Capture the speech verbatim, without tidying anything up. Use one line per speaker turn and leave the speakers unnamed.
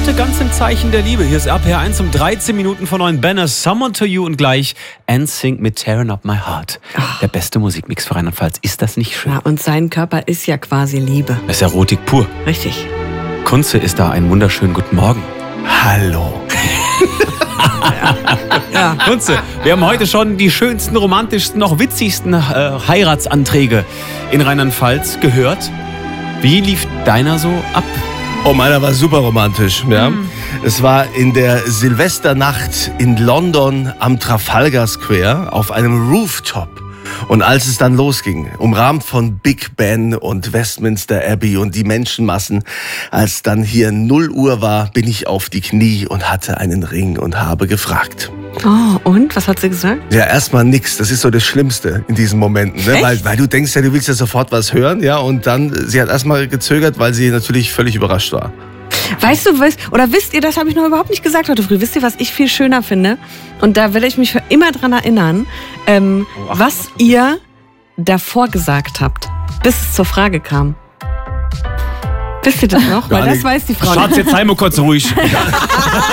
heute ganz im Zeichen der Liebe. Hier ist R P R eins um dreizehn Minuten vor neun. Banner, Someone to You und gleich N Sync mit Tearing Up My Heart. Der beste Musikmix für Rheinland-Pfalz. Ist das nicht schön?
Ja, und sein Körper ist ja quasi Liebe.
Das ist Erotik pur.
Richtig.
Kunze ist da. Einen wunderschönen guten Morgen.
Hallo.
ja. Ja.
Kunze, wir haben heute schon die schönsten, romantischsten, noch witzigsten äh, Heiratsanträge in Rheinland-Pfalz gehört. Wie lief deiner so ab?
Oh, meiner war super romantisch. Ja. Mm. Es war in der Silvesternacht in London am Trafalgar Square auf einem Rooftop. Und als es dann losging, umrahmt von Big Ben und Westminster Abbey und die Menschenmassen, als dann hier null Uhr war, bin ich auf die Knie und hatte einen Ring und habe gefragt.
Oh, und? Was hat sie gesagt?
Ja, erstmal nix. Das ist so das Schlimmste in diesen Momenten. Ne? Weil, weil du denkst ja, du willst ja sofort was hören. Ja, und dann, sie hat erstmal gezögert, weil sie natürlich völlig überrascht war.
Weißt du, was, oder wisst ihr, das habe ich noch überhaupt nicht gesagt heute früh. Wisst ihr, was ich viel schöner finde? Und da will ich mich für immer dran erinnern, ähm, was ihr davor gesagt habt, bis es zur Frage kam. Wisst ihr das noch? Weil das weiß die Frau.
Schatz, jetzt sei mal kurz ruhig.